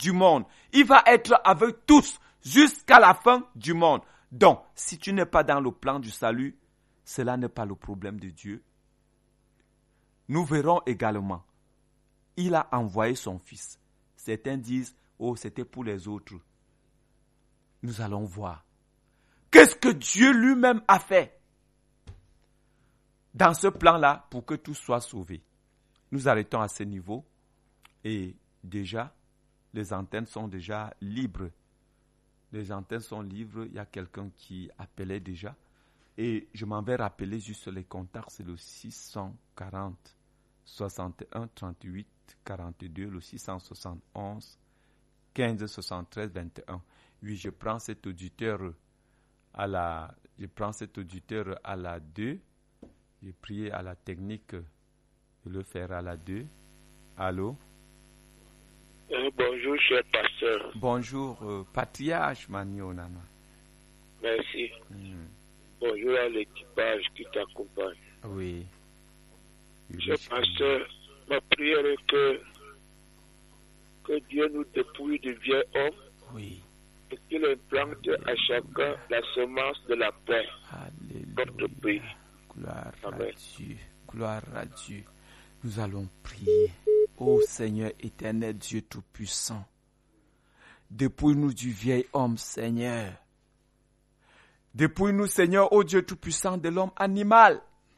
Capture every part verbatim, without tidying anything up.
du monde. Il va être avec tous jusqu'à la fin du monde. Donc, si tu n'es pas dans le plan du salut, cela n'est pas le problème de Dieu. Nous verrons également, il a envoyé son fils. Certains disent, oh, c'était pour les autres. Nous allons voir. Qu'est-ce que Dieu lui-même a fait dans ce plan-là pour que tout soit sauvé? Nous arrêtons à ce niveau et déjà, les antennes sont déjà libres. Les antennes sont libres. Il y a quelqu'un qui appelait déjà. Et je m'en vais rappeler juste les contacts. C'est le six cent quarante, soixante et un, trente-huit, quarante-deux, le six cent soixante et onze, quinze, soixante-treize, vingt et un. Oui, je prends cet auditeur à la, je prends cet auditeur à la deux. J'ai prié à la technique de le faire à la deux. Allô? Euh, bonjour, cher pasteur. Bonjour, euh, patriarche Manio Nana. Merci. Mm. Bonjour à l'équipage qui t'accompagne. Oui. Cher pasteur, ma prière est que, que Dieu nous dépouille du vieil homme. Oui. Et qu'il implante à chacun la semence de la paix dans notre pays. Gloire Amen. à Dieu. Gloire à Dieu. Nous allons prier. Ô Seigneur éternel, Dieu tout-puissant, dépouille-nous du vieil homme, Seigneur. Dépouille-nous, Seigneur, ô Dieu tout-puissant, de l'homme animal.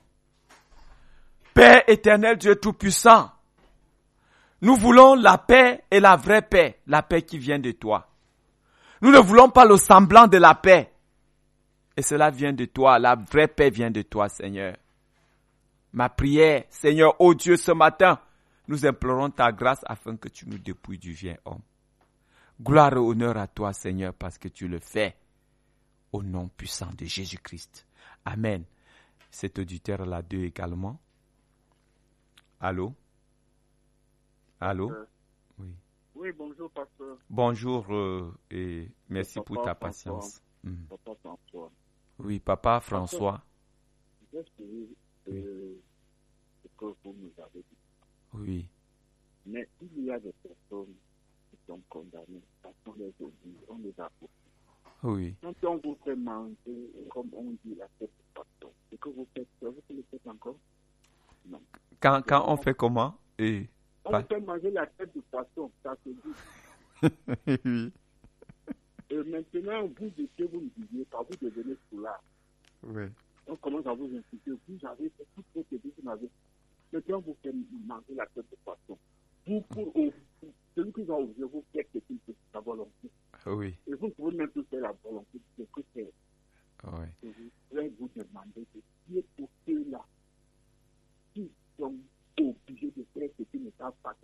Père éternel, Dieu tout-puissant, nous voulons la paix et la vraie paix, la paix qui vient de toi. Nous ne voulons pas le semblant de la paix. Et cela vient de toi, la vraie paix vient de toi, Seigneur. Ma prière, Seigneur, ô Dieu, ce matin, nous implorons ta grâce afin que tu nous dépouilles du vieil homme. Gloire et honneur à toi, Seigneur, parce que tu le fais. Au nom puissant de Jésus-Christ. Amen. Cet auditeur là deux également. Allô? Allô? Euh, Oui. Oui, bonjour, pasteur. Bonjour euh, et merci Papa pour ta François. patience. Mm. Papa François. Oui, papa François. J'ai suivi euh, ce que vous nous avez dit. Oui. Mais il y a des personnes qui sont condamnées parce qu'on les oblige, on les a poussées. Oui. Quand on vous fait manger, comme on dit, la tête de pasteur, ce que vous faites, vous le faites encore? Non. Quand, quand on fait comment? Et, On pas... vous fait manger la tête de poisson, ça se dit. Oui. Et maintenant, vous étiez, vous me disiez, par vous devenez soulard. Oui. On commence à vous insulter. Vous avez fait tout ce que vous m'avez. Maintenant, vous faites manger la tête de poisson. Vous, pour celui qui va ouvrir, vous faites ce qu'il peut, sa volonté. Oui. Et vous pouvez même plus faire la volonté de ce que c'est. Oui. Je voudrais vous demander de prier pour ceux-là qui sont obligés de faire ce qu'ils ne savent pas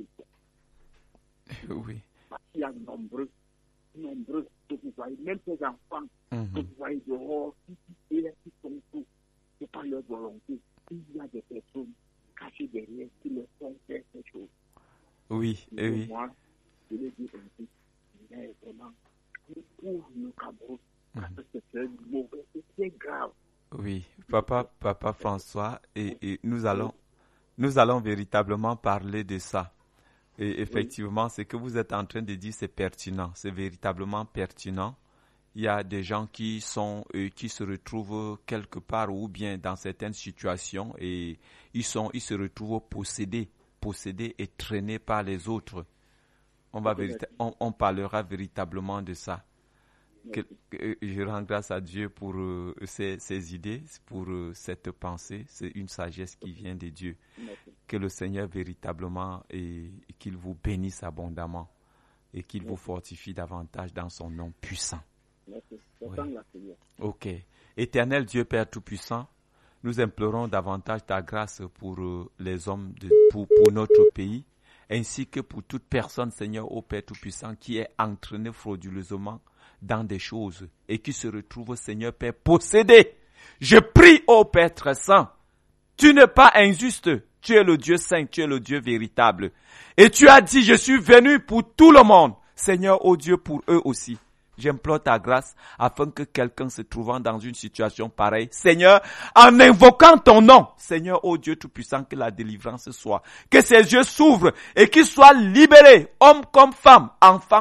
faire. Oui. Parce qu'il y a nombreux, nombreux que vous voyez, même ces enfants Mm-hmm. que vous voyez dehors, qui, qui, qui sont tous, c'est pas leur volonté. Il y a des personnes cachées derrière qui leur font faire ces choses. Oui, et oui. Moi, je l'ai dit ainsi, mais vraiment, pour le Cameroun, parce que c'est très mauvais, c'est très grave. Oui, papa, papa François, et, et nous allons, nous allons véritablement parler de ça. Et effectivement, ce que vous êtes en train de dire, c'est pertinent, c'est véritablement pertinent. Il y a des gens qui sont, euh, qui se retrouvent quelque part ou bien dans certaines situations et ils sont, ils se retrouvent possédés, possédés et traînés par les autres. On va vérita- on, on parlera véritablement de ça. Que, que, je rends grâce à Dieu pour euh, ces, ces idées, pour euh, cette pensée. C'est une sagesse qui vient de Dieu. Que le Seigneur véritablement et, et qu'il vous bénisse abondamment et qu'il vous fortifie davantage dans son nom puissant. Oui. Ok. Éternel Dieu Père Tout-Puissant, nous implorons davantage ta grâce pour euh, les hommes, de, pour, pour notre pays, ainsi que pour toute personne, Seigneur, ô Père Tout-Puissant, qui est entraînée frauduleusement dans des choses et qui se retrouve, Seigneur Père, possédé. Je prie, ô Père très saint, tu n'es pas injuste, tu es le Dieu saint, tu es le Dieu véritable. Et tu as dit, je suis venu pour tout le monde. Seigneur, ô Dieu, pour eux aussi. J'implore ta grâce afin que quelqu'un se trouvant dans une situation pareille, Seigneur, en invoquant ton nom, Seigneur, ô Dieu Tout-Puissant, que la délivrance soit, que ses yeux s'ouvrent et qu'il soit libéré, homme comme femme, enfant